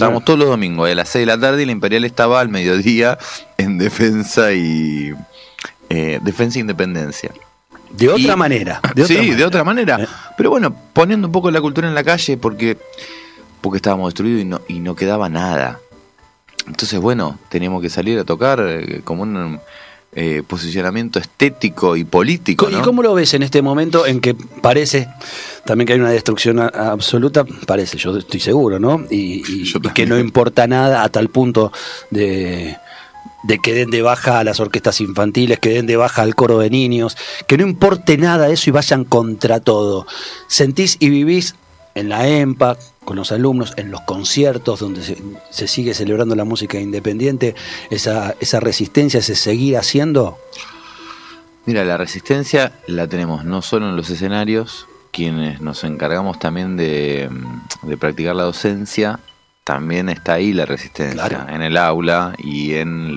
Estábamos todos los domingos a las 6 de la tarde y la Imperial estaba al mediodía en Defensa y Independencia. De otra manera. De otra manera. Pero bueno, poniendo un poco la cultura en la calle porque estábamos destruidos y no quedaba nada. Entonces, bueno, teníamos que salir a tocar como un posicionamiento estético y político, ¿no? ¿Y cómo lo ves en este momento en que parece también que hay una destrucción absoluta? Parece, yo estoy seguro, ¿no? Y que no importa nada a tal punto de que den de baja a las orquestas infantiles, que den de baja al coro de niños, que no importe nada eso y vayan contra todo. ¿Sentís y vivís en la EMPA, con los alumnos, en los conciertos donde se sigue celebrando la música independiente, esa resistencia, ese seguir haciendo? Mira, la resistencia la tenemos no solo en los escenarios, quienes nos encargamos también de practicar la docencia, también está ahí la resistencia, claro, en el aula y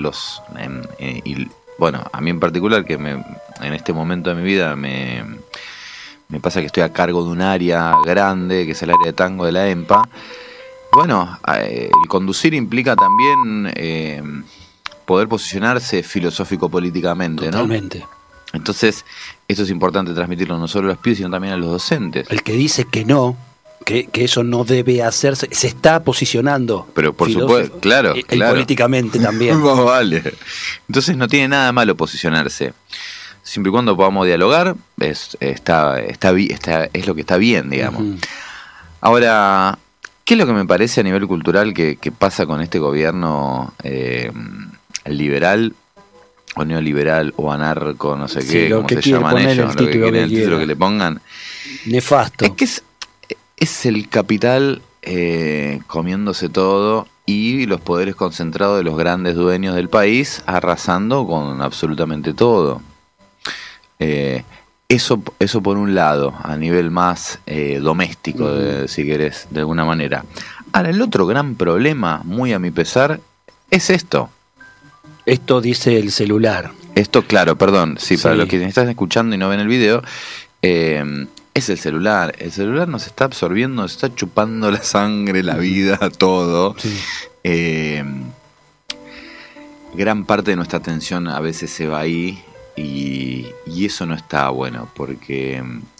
bueno, a mí en particular, que en este momento de mi vida me pasa que estoy a cargo de un área grande, que es el área de tango de la EMPA. Bueno, el conducir implica también poder posicionarse filosófico-políticamente, ¿no? Totalmente. Entonces, eso es importante transmitirlo no solo a los pibes, sino también a los docentes. El que dice que no, que eso no debe hacerse, se está posicionando. Pero por supuesto, claro. Y políticamente también. Vale. Entonces no tiene nada malo posicionarse. Siempre y cuando podamos dialogar, es lo que está bien, digamos. Uh-huh. Ahora, ¿qué es lo que me parece a nivel cultural que pasa con este gobierno liberal o neoliberal o anarco, no sé qué, cómo se llaman ellos, el título que le pongan? Nefasto. Es que es el capital comiéndose todo y los poderes concentrados de los grandes dueños del país arrasando con absolutamente todo. Eso por un lado, a nivel más doméstico, si querés, de alguna manera. Ahora, el otro gran problema, muy a mi pesar, es esto. Esto dice el celular. Esto, claro, perdón, sí, para los que están escuchando y no ven el video, es el celular. El celular nos está absorbiendo, nos está chupando la sangre, la vida, todo. Sí. Gran parte de nuestra atención a veces se va ahí. Y eso no está bueno, porque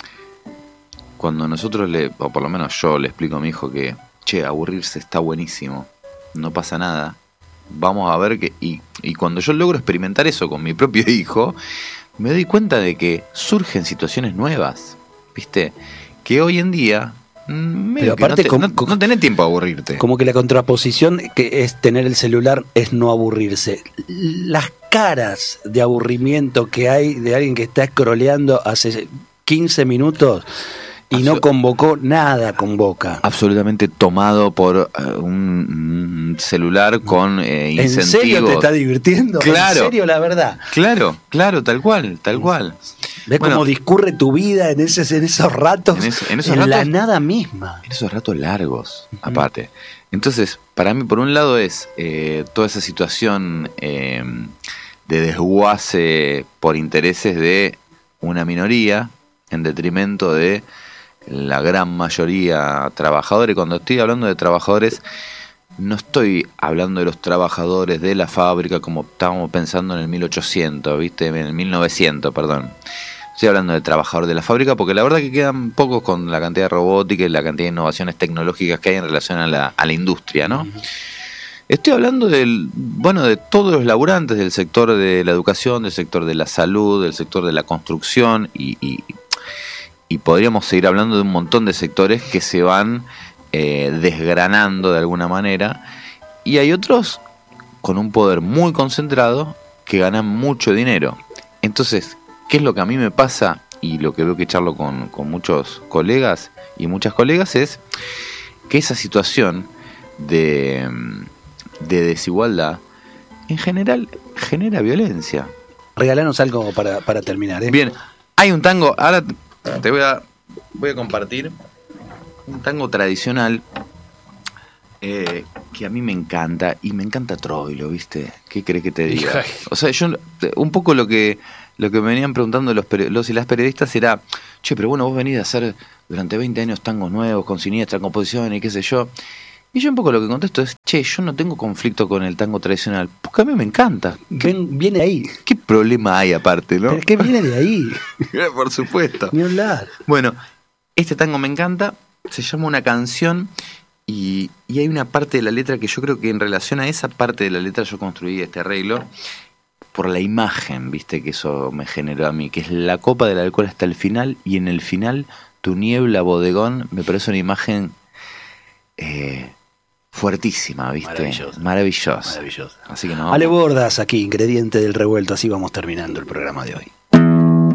cuando nosotros o por lo menos yo le explico a mi hijo que, aburrirse está buenísimo, no pasa nada, vamos a ver que, y cuando yo logro experimentar eso con mi propio hijo, me doy cuenta de que surgen situaciones nuevas, ¿viste? Que hoy en día pero aparte no tenés tiempo a aburrirte. Como que la contraposición que es tener el celular es no aburrirse. Las caras de aburrimiento que hay de alguien que está scrolleando hace 15 minutos y no convocó, nada convoca. Absolutamente tomado por un celular con incentivos. ¿En serio te está divirtiendo? Claro. ¿En serio, la verdad? Claro, tal cual. ¿Ves cómo discurre tu vida en esos ratos? En ratos, la nada misma. En esos ratos largos, aparte. Entonces, para mí, por un lado es toda esa situación de desguace por intereses de una minoría en detrimento de la gran mayoría trabajadores. Y cuando estoy hablando de trabajadores, no estoy hablando de los trabajadores de la fábrica como estábamos pensando en el 1800, ¿viste? En el 1900, perdón. Estoy hablando de trabajadores de la fábrica porque la verdad que quedan pocos con la cantidad de robótica y la cantidad de innovaciones tecnológicas que hay en relación a la industria, ¿no? Uh-huh. Estoy hablando de todos los laburantes del sector de la educación, del sector de la salud, del sector de la construcción y podríamos seguir hablando de un montón de sectores que se van desgranando de alguna manera, y hay otros con un poder muy concentrado que ganan mucho dinero. Entonces, ¿qué es lo que a mí me pasa y lo que veo que charlo con muchos colegas y muchas colegas? Es que esa situación de desigualdad en general genera violencia. Regalanos algo para terminar, ¿eh? Bien, hay un tango, ahora te voy a compartir un tango tradicional que a mí me encanta, y me encanta Troilo, ¿viste? ¿Qué crees que te diga? O sea, yo un poco lo que me venían preguntando los y las periodistas era, pero bueno, vos venís a hacer durante 20 años tangos nuevos, con siniestra composición y qué sé yo. Y yo un poco lo que contesto es, che, yo no tengo conflicto con el tango tradicional, porque a mí me encanta. Viene ahí. ¿Qué problema hay aparte, no? ¿Pero qué viene de ahí? Por supuesto. Ni hablar. Bueno, este tango me encanta, se llama Una canción y hay una parte de la letra que yo creo que en relación a esa parte de la letra yo construí este arreglo por la imagen, viste, que eso me generó a mí, que es la copa del alcohol hasta el final y en el final tu niebla bodegón, me parece una imagen fuertísima, viste. Maravillosa. Maravillosa. Así que no. Ale Bordas aquí, ingrediente del revuelto, así vamos terminando el programa de hoy.